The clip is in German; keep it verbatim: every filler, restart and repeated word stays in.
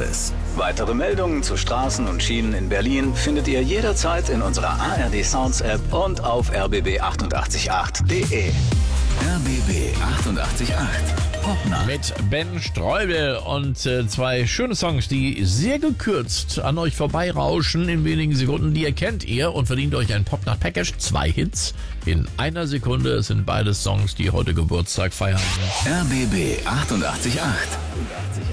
Tages. Weitere Meldungen zu Straßen und Schienen in Berlin findet ihr jederzeit in unserer A R D Sounds App und auf r b b achtundachtzig acht punkt d e. R B B achtundachtzig Komma acht. Popnacht. Mit Ben Streubel und äh, zwei schöne Songs, die sehr gekürzt an euch vorbeirauschen in wenigen Sekunden. Die erkennt ihr und verdient euch ein Popnacht-Package. Zwei Hits in einer Sekunde. Es sind beides Songs, die heute Geburtstag feiern. R B B achtundachtzig Komma acht.